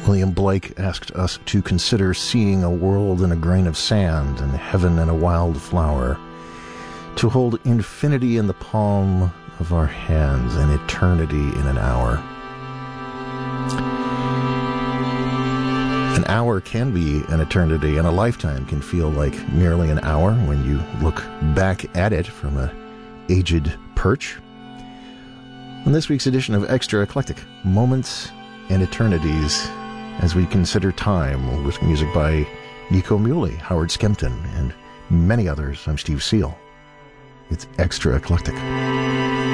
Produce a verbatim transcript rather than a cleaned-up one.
William Blake asked us to consider seeing a world in a grain of sand and heaven in a wild flower, to hold infinity in the palm of our hands and eternity in an hour. An hour can be an eternity, and a lifetime can feel like merely an hour when you look back at it from an aged perch. On this week's edition of Extra Eclectic, Moments and Eternities, as we consider time with music by Nico Muhly, Howard Skempton, and many others. I'm Steve Seal. It's Extra Eclectic.